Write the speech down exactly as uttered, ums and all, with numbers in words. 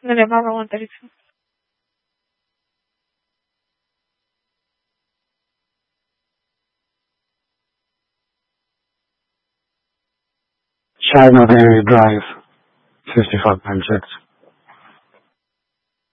Nelle Bravo one thirty-two. China Dairy Drive, fifty-five nine six.